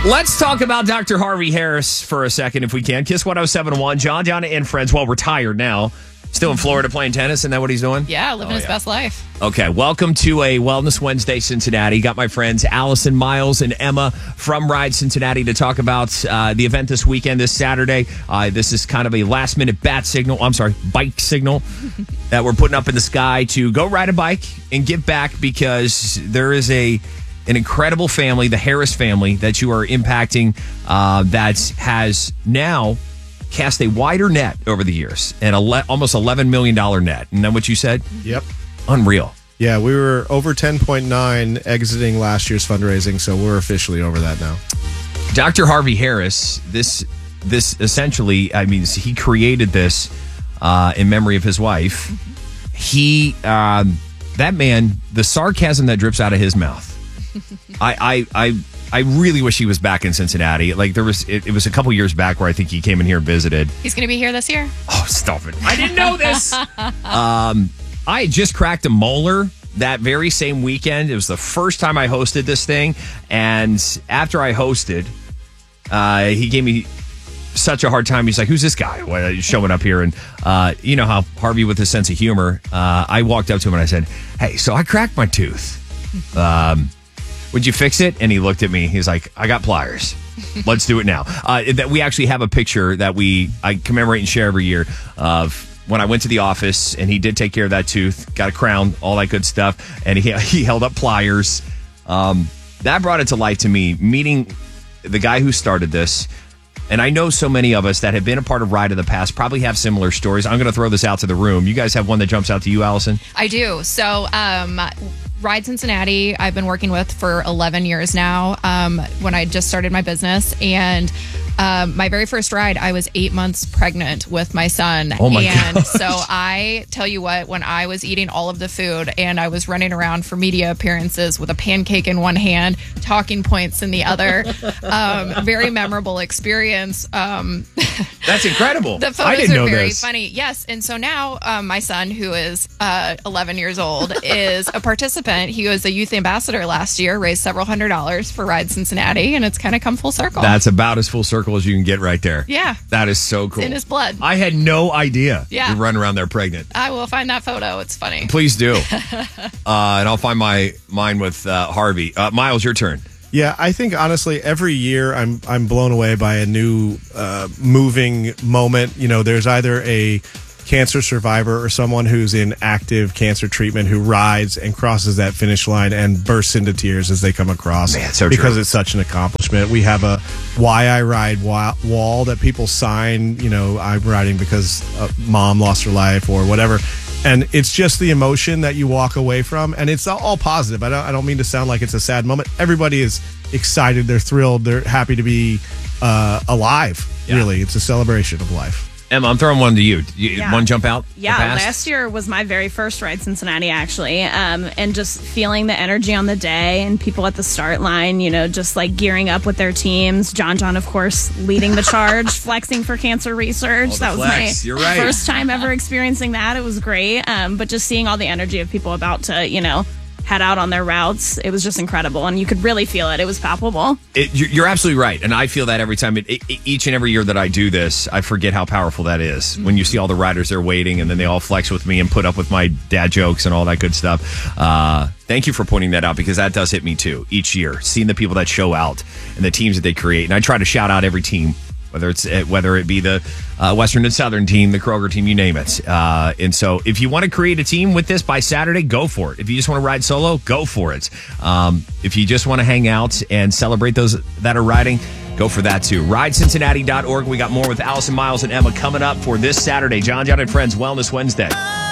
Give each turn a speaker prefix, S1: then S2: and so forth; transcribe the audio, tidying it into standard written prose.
S1: Let's talk about Dr. Harvey Harris for a second, if we can. Kiss 107.1. John and friends, well, retired now. Still in Florida playing tennis. Isn't that what he's doing?
S2: Yeah, living his best life.
S1: Okay, welcome to a Wellness Wednesday Cincinnati. Got my friends Allison, Miles, and Emma from Ride Cincinnati to talk about the event this weekend, this Saturday. This is kind of a last-minute bike signal that we're putting up in the sky to go ride a bike and give back, because there is an incredible family, the Harris family, that you are impacting that has now cast a wider net over the years, and almost $11 million net. Isn't that what you said?
S3: Yep.
S1: Unreal.
S3: Yeah, we were over 10.9 exiting last year's fundraising, so we're officially over that now.
S1: Dr. Harvey Harris, this essentially, I mean, he created this in memory of his wife. He, that man, the sarcasm that drips out of his mouth. I really wish he was back in Cincinnati. Like, it was a couple years back where I think he came in here and visited.
S2: He's going to be here this year?
S1: Oh, stop it. I didn't know this. I had just cracked a molar that very same weekend. It was the first time I hosted this thing. And after I hosted, he gave me such a hard time. He's like, who's this guy showing up here? And you know how Harvey, with his sense of humor, I walked up to him and I said, hey, so I cracked my tooth. Would you fix it? And he looked at me. He's like, I got pliers. Let's do it now. That we actually have a picture that I commemorate and share every year of when I went to the office, and he did take care of that tooth, got a crown, all that good stuff, and he held up pliers. That brought it to life to me, meeting the guy who started this. And I know so many of us that have been a part of Ride in the past probably have similar stories. I'm going to throw this out to the room. You guys have one that jumps out to you, Allison?
S2: I do. So, Ride Cincinnati, I've been working with for 11 years now, when I just started my business. And my very first ride, I was 8 months pregnant with my son.
S1: Oh my
S2: And
S1: gosh.
S2: so I tell you what, when I was eating all of the food and I was running around for media appearances with a pancake in one hand, talking points in the other, very memorable experience.
S1: That's incredible.
S2: The
S1: I
S2: photos
S1: didn't
S2: are
S1: know
S2: very
S1: this.
S2: funny. Yes. And so now my son, who is 11 years old, is a participant. He was a youth ambassador last year, raised several $100s for Ride Cincinnati, and it's kind of come full circle.
S1: That's about as full circle as you can get right there.
S2: Yeah.
S1: That is so cool.
S2: It's in his blood.
S1: I had no idea
S2: Yeah.
S1: you run around there pregnant.
S2: I will find that photo. It's funny.
S1: Please do. And I'll find mine with Harvey. Miles, your turn.
S3: Yeah, I think honestly, every year I'm blown away by a new moving moment. You know, there's either a cancer survivor or someone who's in active cancer treatment who rides and crosses that finish line and bursts into tears as they come across.
S1: Man, so
S3: because
S1: true.
S3: it's such an accomplishment. We have a Why I Ride wall that people sign. You know, I'm riding because mom lost her life or whatever. And it's just the emotion that you walk away from, and it's all positive. I don't mean to sound like it's a sad moment. Everybody is excited. They're thrilled. They're happy to be alive.
S1: Yeah.
S3: Really, it's a celebration of life.
S1: Emma, I'm throwing one to you.
S4: Yeah.
S1: One jump out?
S4: Yeah,
S1: the past?
S4: last year was my very first Ride Cincinnati, actually. And just feeling the energy on the day and people at the start line, you know, just like gearing up with their teams. John, of course, leading the charge, flexing for cancer research.
S1: Oh,
S4: That was
S1: flex.
S4: my
S1: You're right.
S4: first time ever experiencing that. It was great. But just seeing all the energy of people about to, you know, head out on their routes, it was just incredible. And you could really feel it. It was palpable.
S1: You're absolutely right. And I feel that every time. Each and every year that I do this, I forget how powerful that is. When you see all the riders there waiting, and then they all flex with me and put up with my dad jokes and all that good stuff. Thank you for pointing that out, because that does hit me too each year, seeing the people that show out and the teams that they create. And I try to shout out every team, whether it be the Western and Southern team, the Kroger team, you name it. And so if you want to create a team with this by Saturday, go for it. If you just want to ride solo, go for it. If you just want to hang out and celebrate those that are riding, go for that too. RideCincinnati.org. We got more with Allison, Miles, and Emma coming up for this Saturday. John and Friends Wellness Wednesday.